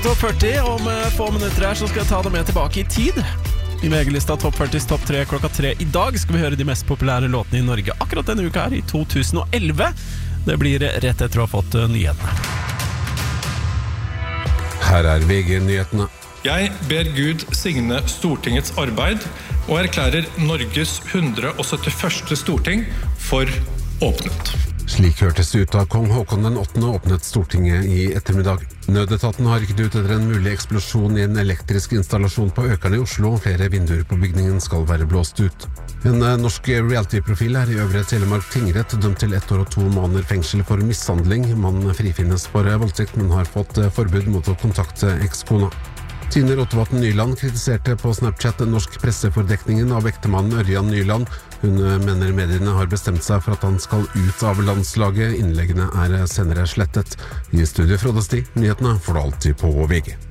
Topp 40, om få minutter her så skal jeg ta det med tilbake i tid. I VG-lista Topp 40s Topp 3 klokka 3 i dag skal vi høre de mest populære låtene i Norge akkurat denne uka her i 2011. Det blir rett etter å ha fått nyhetene. Her VG-nyhetene. Jeg ber Gud signe Stortingets arbeid og erklærer Norges 171. storting for åpnet. Slik hørtes det ut da kong Håkon den 8. åpnet Stortinget i ettermiddag. Nødetaten har rykket ut etter en mulig eksplosjon i en elektrisk installasjon på Økerne i Oslo, og flere vinduer på bygningen skal være blåst ut. En norsk reality-profil i Øvre Telemark tingrett dømt til 1 år og 2 måneder fengsel for mishandling. Mannen frifinnes for voldtekt, men har fått forbud mot å kontakte ekskona. Tine Rotevatn Nyland kritiserte på Snapchat norsk presse for dekningen av ektemannen Ørjan Nyland. Hun mener mediene har bestemt seg for at han skal ut av landslaget. Innleggene senere slettet. I studio Frode Sti, nyhetene får du alltid på VG.